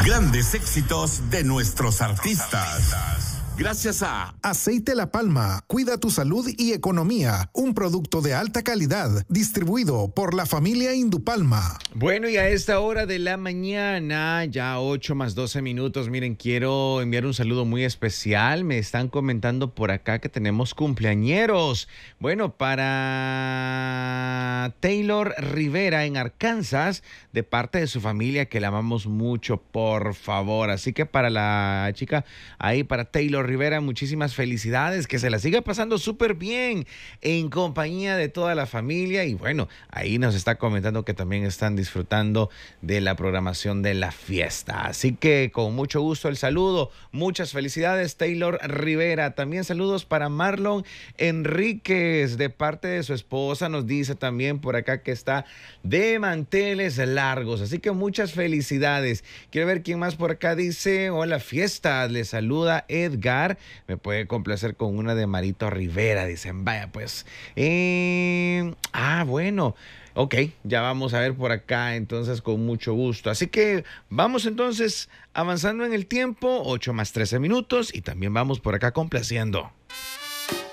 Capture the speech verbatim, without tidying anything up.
Grandes éxitos de nuestros artistas. Gracias a Aceite La Palma, cuida tu salud y economía. Un producto de alta calidad, distribuido por la familia Indupalma. Bueno, y a esta hora de la mañana, ya ocho más doce minutos, miren, quiero enviar un saludo muy especial. Me están comentando por acá que tenemos cumpleañeros. Bueno, para Taylor Rivera en Arkansas, de parte de su familia, que la amamos mucho, por favor. Así que para la chica ahí, para Taylor Rivera, muchísimas felicidades, que se la siga pasando súper bien en compañía de toda la familia. Y bueno, ahí nos está comentando que también están disfrutando de la programación de la fiesta. Así que con mucho gusto el saludo, muchas felicidades Taylor Rivera. También saludos para Marlon Enríquez de parte de su esposa, nos dice también por acá que está de manteles largos, así que muchas felicidades. Quiero ver quién más por acá dice: hola fiesta, le saluda Edgar. Me puede complacer con una de Marito Rivera, dicen. Vaya pues. Eh, ah, bueno. Ok, ya vamos a ver por acá entonces con mucho gusto. Así que vamos entonces avanzando en el tiempo, ocho más trece minutos, y también vamos por acá complaciendo.